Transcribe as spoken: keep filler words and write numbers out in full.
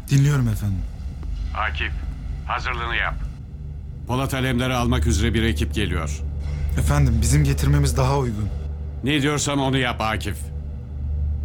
Dinliyorum efendim. Akif, hazırlığını yap. Polat Alemdar'ı almak üzere bir ekip geliyor. Efendim bizim getirmemiz daha uygun. Ne diyorsam onu yap Akif.